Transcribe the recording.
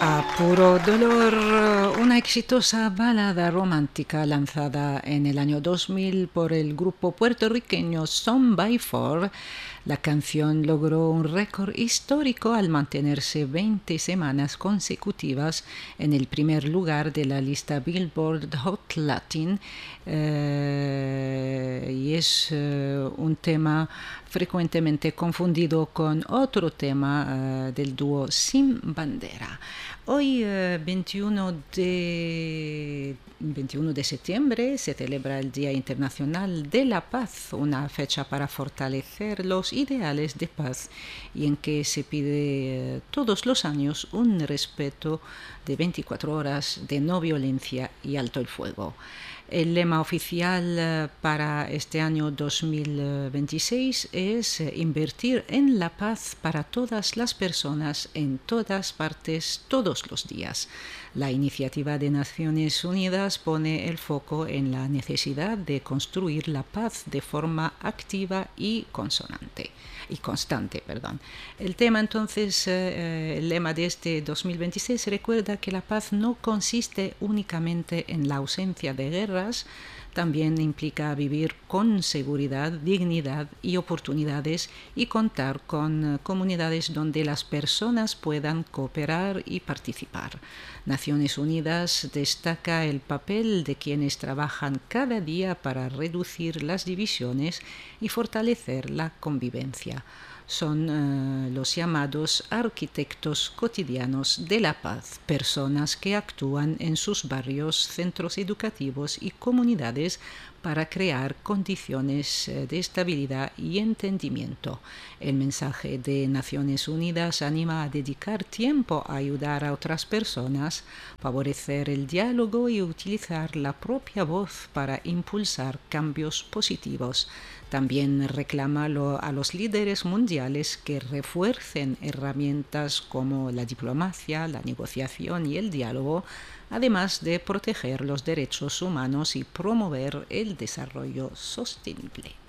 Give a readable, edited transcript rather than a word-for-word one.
A puro dolor, una exitosa balada romántica lanzada en el año 2000 por el grupo puertorriqueño Son by Four. La canción logró un récord histórico al mantenerse 20 semanas consecutivas en el primer lugar de la lista Billboard Hot Latin y es un tema frecuentemente confundido con otro tema del dúo Sin Bandera. Hoy, 21 de septiembre, se celebra el Día Internacional de la Paz, una fecha para fortalecer los ideales de paz y en que se pide todos los años un respeto de 24 horas de no violencia y alto el fuego. El lema oficial para este año 2026 es invertir en la paz para todas las personas en todas partes, todos los días. La iniciativa de Naciones Unidas pone el foco en la necesidad de construir la paz de forma activa y constante. El tema entonces, el lema de este 2026 recuerda que la paz no consiste únicamente en la ausencia de guerras, también implica vivir con seguridad, dignidad y oportunidades y contar con comunidades donde las personas puedan cooperar y participar. Naciones Unidas destaca el papel de quienes trabajan cada día para reducir las divisiones y fortalecer la convivencia. Son los llamados arquitectos cotidianos de la paz, personas que actúan en sus barrios, centros educativos y comunidades para crear condiciones de estabilidad y entendimiento. El mensaje de Naciones Unidas anima a dedicar tiempo a ayudar a otras personas, favorecer el diálogo y utilizar la propia voz para impulsar cambios positivos. También reclama a los líderes mundiales que refuercen herramientas como la diplomacia, la negociación y el diálogo, además de proteger los derechos humanos y promover el desarrollo sostenible.